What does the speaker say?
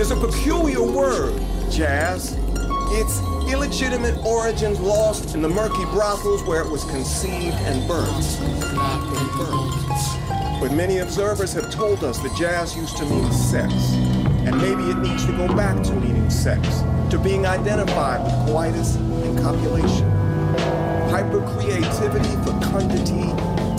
There's a peculiar word, jazz. Its illegitimate origins lost in the murky brothels where it was conceived and burned. But many observers have told us that jazz used to mean sex. And maybe it needs to go back to meaning sex, to being identified with coitus and copulation. Hypercreativity, fecundity,